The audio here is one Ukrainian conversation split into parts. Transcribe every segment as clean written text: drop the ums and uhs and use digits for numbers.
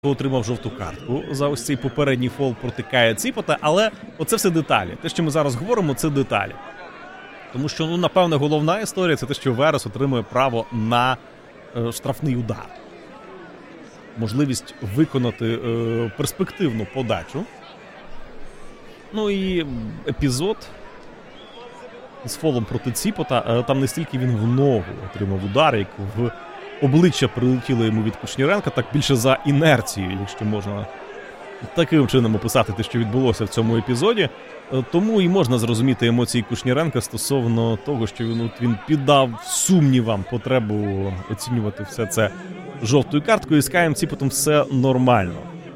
отримав жовту картку за ось цей попередній фол проти Кая Ціпота, але оце все деталі. Те, що ми зараз говоримо, це деталі. Тому що, напевне, головна історія – це те, що Верес отримує право на штрафний удар. Можливість виконати перспективну подачу. Ну і епізод з фолом проти Ціпота, там не стільки він в ногу отримав удар, як в обличчя прилетіло йому від Кушніренка, так більше за інерцією, якщо можна таким чином описати те, що відбулося в цьому епізоді. Тому і можна зрозуміти емоції Кушніренка стосовно того, що він піддав сумнівам потребу оцінювати все це жовтою карткою, і з Каєм Ціпотом все нормально.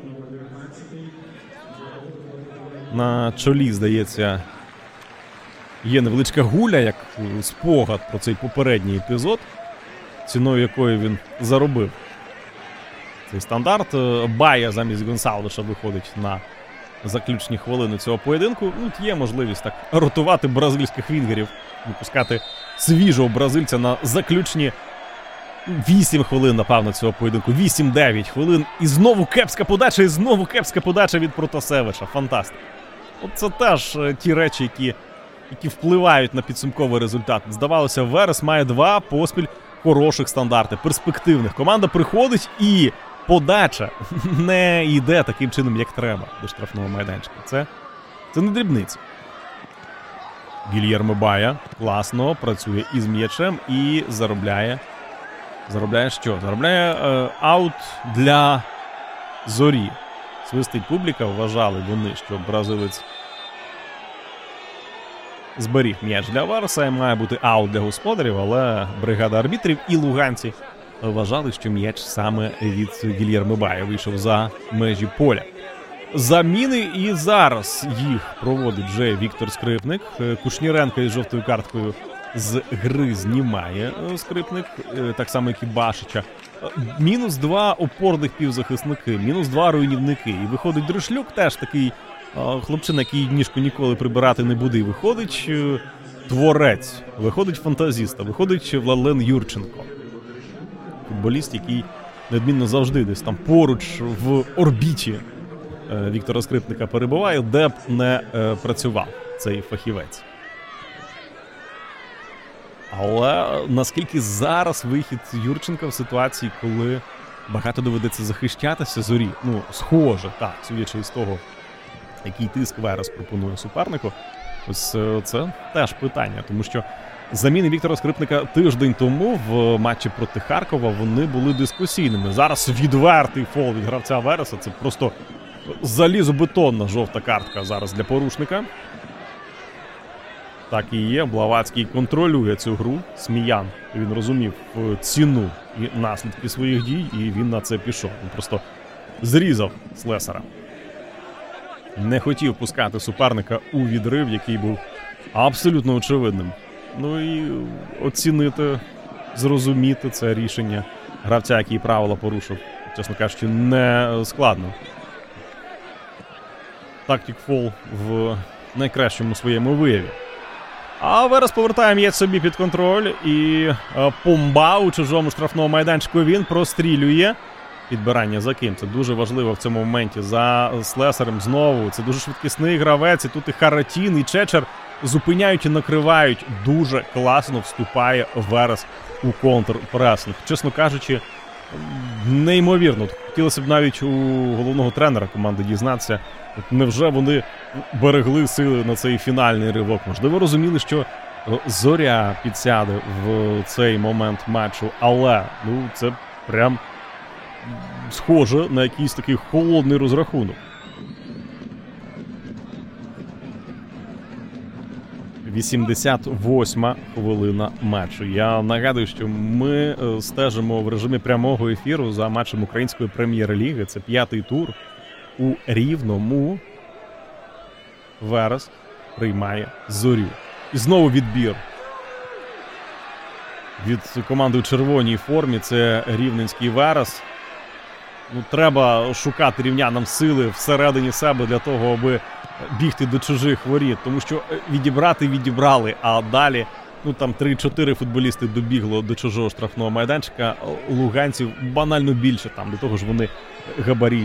На чолі, здається, є невеличка гуля, як спогад про цей попередній епізод, ціною якої він заробив цей стандарт. Бая замість Гонсалвеша виходить на заключні хвилини цього поєдинку. Є можливість так ротувати бразильських вінгерів, випускати свіжого бразильця на заключні 8 хвилин, напевно, цього поєдинку. 8-9 хвилин. І знову кепська подача, і знову кепська подача від Протасевича. Фантастика. Це теж ті речі, які впливають на підсумковий результат. Здавалося, Верес має 2 поспіль хороших стандарти, перспективних. Команда приходить і подача не йде таким чином, як треба до штрафного майданчика. Це не дрібниці. Гільєрмо Бая класно працює із м'ячем і заробляє що? Заробляє аут для Зорі. Свистить публіка, вважали вони, що бразилець зберіг м'яч для Вереса і має бути аут для господарів, але бригада арбітрів і луганці вважали, що м'яч саме від Гільєрмо Бая вийшов за межі поля. Заміни, і зараз їх проводить вже Віктор Скрипник. Кушніренка із жовтою карткою з гри знімає Скрипник, так само як і Башича. Мінус 2 опорних півзахисники, мінус 2 руйнівники. І виходить Дришлюк, теж такий хлопчина, який ніжку ніколи прибирати не буде. І виходить творець, виходить фантазіста, виходить Владлен Юрченко. Футболіст, який неодмінно завжди десь там поруч в орбіті Віктора Скрипника перебуває, де б не працював цей фахівець. Але наскільки зараз вихід Юрченка в ситуації, коли багато доведеться захищатися Зорі? Схоже, так, судячи із того, який тиск Верес пропонує супернику. Ось це теж питання, тому що заміни Віктора Скрипника тиждень тому в матчі проти Харкова, вони були дискусійними. Зараз відвертий фол від гравця Вереса, це просто залізобетонна жовта картка зараз для порушника. Так і є, Блаватський контролює цю гру, Сміян, він розумів ціну і наслідки своїх дій, і він на це пішов. Він просто зрізав Слесара. Не хотів пускати суперника у відрив, який був абсолютно очевидним. І оцінити, зрозуміти це рішення гравця, який правила порушив, чесно кажучи, не складно. Тактик фол в найкращому своєму вияві. А Верес повертає м'яч собі під контроль, і Помба у чужому штрафному майданчику він прострілює. Підбирання за ким? Це дуже важливо в цьому моменті. За Слесарем знову. Це дуже швидкісний гравець. І тут і Харатін, і Чечер зупиняють і накривають. Дуже класно вступає Верес у контрпресинг. Чесно кажучи, неймовірно. Хотілося б навіть у головного тренера команди дізнатися, невже вони берегли сили на цей фінальний ривок. Можливо, розуміли, що Зоря підсяде в цей момент матчу, але це прям схоже на якийсь такий холодний розрахунок. 88-ма хвилина матчу. Я нагадую, що ми стежимо в режимі прямого ефіру за матчем Української прем'єр-ліги. Це 5-й тур у Рівному. Верес приймає Зорю. І знову відбір від команди у червоній формі. Це рівненський Верес. Треба шукати рівнянам сили всередині себе для того, аби бігти до чужих воріт. Тому що відібрали, а далі ну там 3-4 футболісти добігло до чужого штрафного майданчика, луганців банально більше, там до того ж вони габаритні.